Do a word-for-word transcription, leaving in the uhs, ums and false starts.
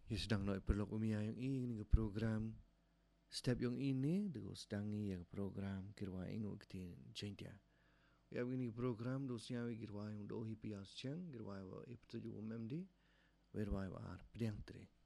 Ya sedang nak perlu umia yang ini ke program step yang ini dengan sedang yang program kirwa ingu ketin jentia. Ya begini program dosnya kirwa yang dohi pias ceng kirwa wa iptu ju memdi wirwa wa ar pedang tre.